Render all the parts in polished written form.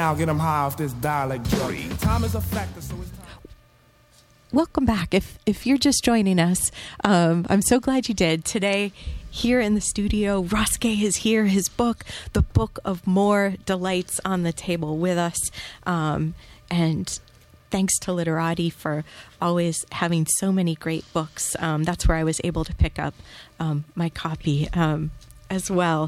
I'll get them high off this dialect drug. Time is a factor, so it's time. Welcome back. If you're just joining us, I'm so glad you did. Today, here in the studio, Ross Gay is here. His book, The Book of More Delights, on the table with us. And thanks to Literati for always having so many great books. That's where I was able to pick up my copy as well.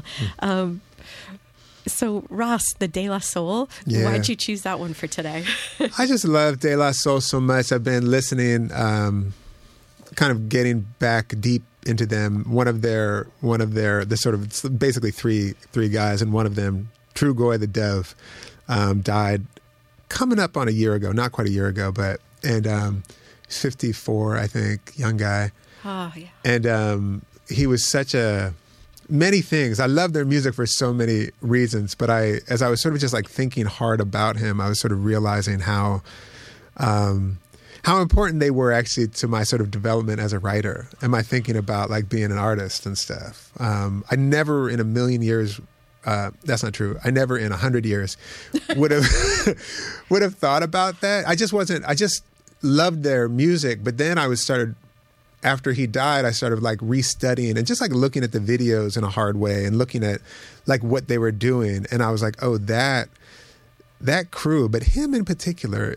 So, Ross, the De La Soul, why'd you choose that one for today? I just love De La Soul so much. I've been listening, kind of getting back deep into them. One of their, the sort of, it's basically three guys, and one of them, Trugoy the Dove, died coming up on a year ago, not quite a year ago, and 54, I think, young guy. Oh, yeah. And he was such many things. I love their music for so many reasons, but as I was sort of just like thinking hard about him, I was sort of realizing how important they were actually to my sort of development as a writer and my thinking about like being an artist and stuff. I never in a million years, that's not true. I never in 100 years would have thought about that. I just loved their music, but then after he died, I started like restudying and just like looking at the videos in a hard way and looking at like what they were doing. And I was like, oh, that crew, but him in particular,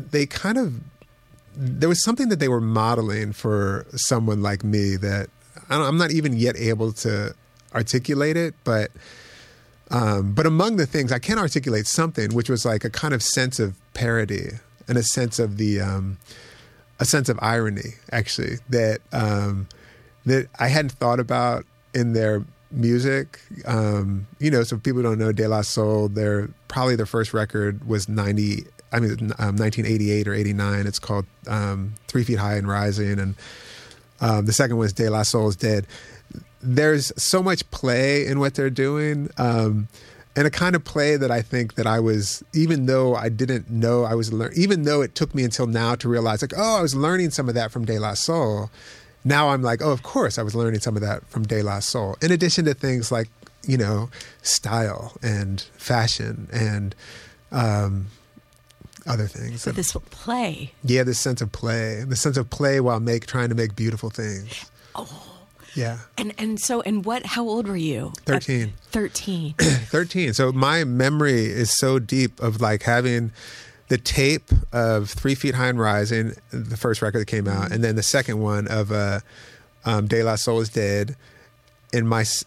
there was something that they were modeling for someone like me that I'm not even yet able to articulate it, but among the things I can articulate something, which was like a kind of sense of parody and a sense of a sense of irony, actually, that I hadn't thought about in their music. So people don't know De La Soul. Probably their first record was 1988 or 89. It's called 3 Feet High and Rising, and the second one is De La Soul is Dead. There's so much play in what they're doing. And a kind of play that I think that I was, even though I didn't know I was learning, even though it took me until now to realize, like, oh, I was learning some of that from De La Soul. Now I'm like, oh, of course I was learning some of that from De La Soul. In addition to things like, style and fashion and other things. So this play. Yeah, this sense of play while trying to make beautiful things. Oh. Yeah. And how old were you? 13. 13. 13. So my memory is so deep of like having the tape of 3 Feet High and Rising, the first record that came out, and then the second one of De La Soul is Dead in my